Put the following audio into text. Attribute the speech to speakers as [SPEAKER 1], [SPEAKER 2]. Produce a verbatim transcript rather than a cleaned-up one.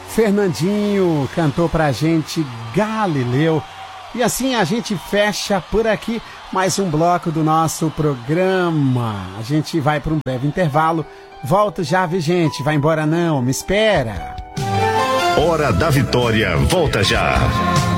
[SPEAKER 1] Fernandinho cantou pra gente Galileu. E assim a gente fecha por aqui mais um bloco do nosso programa. A gente vai para um breve intervalo. Volto já, viu, gente? Vai embora não, me espera.
[SPEAKER 2] Hora da Vitória, volta já.